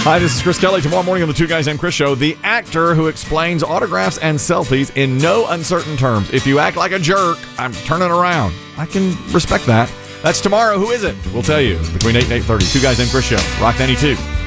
Hi, this is Chris Kelly. Tomorrow morning on the Two Guys Named Chris show, the actor who explains autographs and selfies in no uncertain terms. If you act like a jerk, I'm turning around. I can respect that. That's tomorrow. Who is it? We'll tell you between 8 and 8:30. Two Guys Named Chris show. Rock 92.